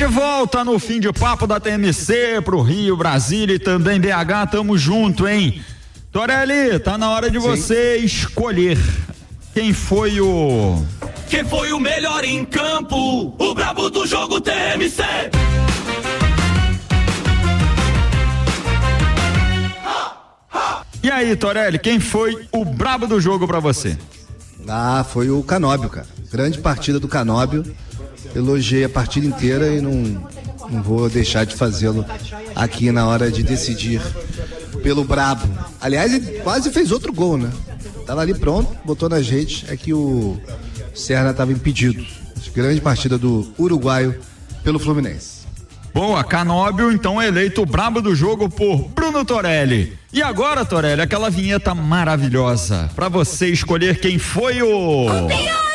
de volta no fim de papo da TMC pro Rio, Brasília e também BH, tamo junto, hein? Torelli, tá na hora de você escolher quem foi o melhor em campo, o brabo do jogo TMC. E aí, Torelli, quem foi o brabo do jogo pra você? Foi o Canóbio, cara. Grande partida do Canóbio. Elogiei a partida inteira e não vou deixar de fazê-lo aqui na hora de decidir pelo brabo. Aliás, ele quase fez outro gol, né? Tava ali pronto, botou na gente, é que o Serna tava impedido. Grande partida do uruguaio pelo Fluminense. Boa, Canóbio, então eleito o brabo do jogo por Bruno Torelli. E agora, Torelli, aquela vinheta maravilhosa pra você escolher quem foi o...